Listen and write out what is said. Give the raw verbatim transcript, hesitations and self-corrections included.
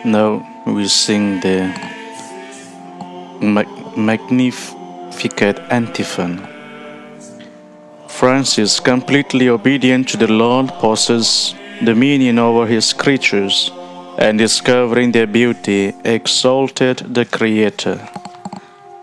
Now we sing the Mag- Magnificat antiphon. Francis, completely obedient to the Lord, possesses dominion over his creatures, and discovering their beauty, exalted the Creator.